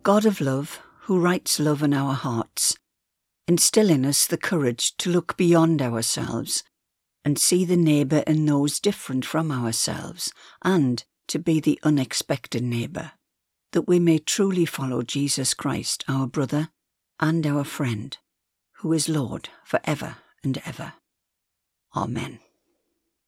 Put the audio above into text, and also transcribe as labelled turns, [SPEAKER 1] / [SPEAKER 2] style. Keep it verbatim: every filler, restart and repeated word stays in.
[SPEAKER 1] God of love, who writes love in our hearts, instill in us the courage to look beyond ourselves and see the neighbour in those different from ourselves, and to be the unexpected neighbour, that we may truly follow Jesus Christ, our brother and our friend, who is Lord for ever and ever. Amen.